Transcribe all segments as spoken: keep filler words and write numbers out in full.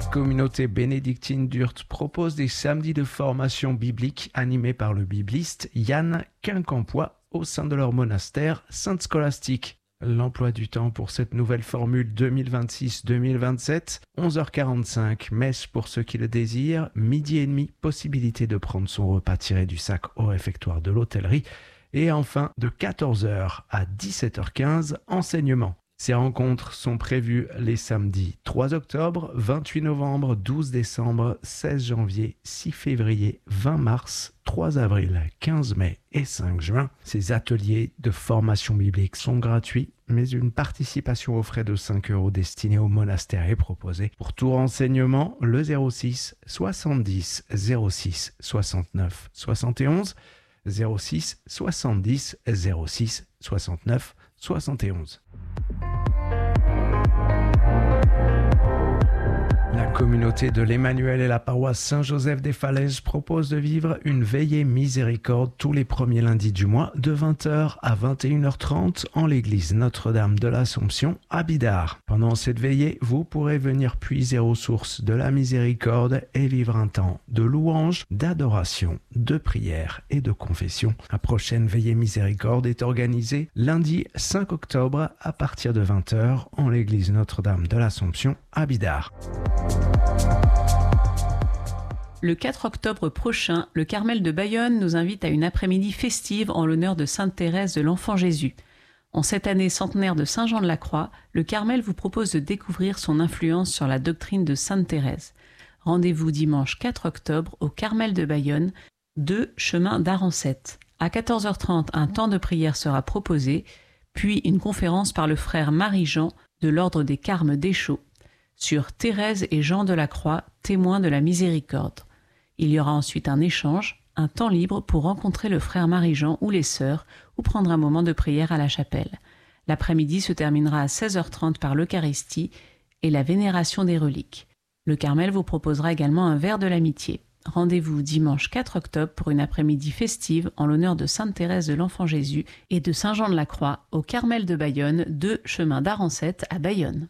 communauté bénédictine d'Urt propose des samedis de formation biblique animés par le bibliste Yann Quincampoix au sein de leur monastère Sainte-Scolastique. L'emploi du temps pour cette nouvelle formule deux mille vingt-six deux mille vingt-sept, onze heures quarante-cinq, messe pour ceux qui le désirent, midi et demi, possibilité de prendre son repas tiré du sac au réfectoire de l'hôtellerie, et enfin de quatorze heures à dix-sept heures quinze, enseignement. Ces rencontres sont prévues les samedis trois octobre, vingt-huit novembre, douze décembre, seize janvier, six février, vingt mars, trois avril, quinze mai et cinq juin. Ces ateliers de formation biblique sont gratuits, mais une participation aux frais de cinq euros destinée au monastère est proposée. Pour tout renseignement, le zéro six soixante-dix zéro six soixante-neuf soixante et onze, zéro six soixante-dix zéro six soixante-neuf soixante et onze. La communauté de l'Emmanuel et la paroisse Saint-Joseph des Falaises propose de vivre une veillée miséricorde tous les premiers lundis du mois de vingt heures à vingt et une heures trente en l'église Notre-Dame de l'Assomption à Bidart. Pendant cette veillée, vous pourrez venir puiser aux sources de la miséricorde et vivre un temps de louange, d'adoration, de prière et de confession. La prochaine veillée miséricorde est organisée lundi cinq octobre à partir de vingt heures en l'église Notre-Dame de l'Assomption à Bidart. Le quatre octobre prochain, le Carmel de Bayonne nous invite à une après-midi festive en l'honneur de Sainte Thérèse de l'Enfant Jésus. En cette année centenaire de Saint Jean de la Croix, le Carmel vous propose de découvrir son influence sur la doctrine de Sainte Thérèse. Rendez-vous dimanche quatre octobre au Carmel de Bayonne, deux chemin d'Arancette. À quatorze heures trente, un temps de prière sera proposé, puis une conférence par le frère Marie-Jean de l'Ordre des Carmes d'Échaud sur Thérèse et Jean de la Croix, témoins de la miséricorde. Il y aura ensuite un échange, un temps libre pour rencontrer le frère Marie-Jean ou les sœurs ou prendre un moment de prière à la chapelle. L'après-midi se terminera à seize heures trente par l'Eucharistie et la vénération des reliques. Le Carmel vous proposera également un verre de l'amitié. Rendez-vous dimanche quatre octobre pour une après-midi festive en l'honneur de Sainte Thérèse de l'Enfant Jésus et de Saint Jean de la Croix au Carmel de Bayonne, deux chemin d'Arancette à Bayonne.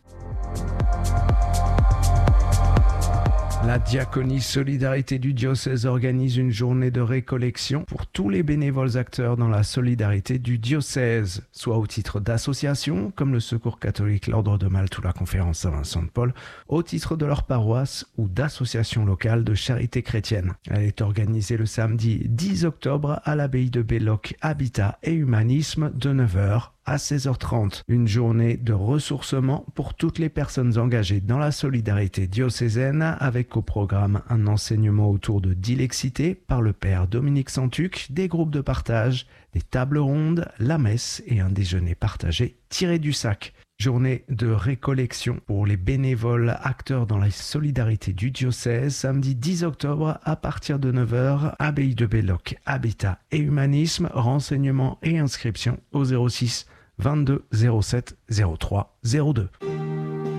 La diaconie Solidarité du diocèse organise une journée de récollection pour tous les bénévoles acteurs dans la solidarité du diocèse, soit au titre d'associations comme le Secours catholique, l'Ordre de Malte ou la Conférence Saint-Vincent-de-Paul, au titre de leur paroisse ou d'associations locales de charité chrétienne. Elle est organisée le samedi dix octobre à l'abbaye de Belloc, Habitat et Humanisme de neuf heures à seize heures trente. Une journée de ressourcement pour toutes les personnes engagées dans la solidarité diocésaine avec au programme un enseignement autour de dilexité par le père Dominique Santuc, des groupes de partage, des tables rondes, la messe et un déjeuner partagé tiré du sac. Journée de récollection pour les bénévoles acteurs dans la solidarité du diocèse, samedi dix octobre à partir de neuf heures, abbaye de Belloc, Habitat et Humanisme, renseignements et inscriptions au zéro six vingt-deux zéro sept zéro trois zéro deux.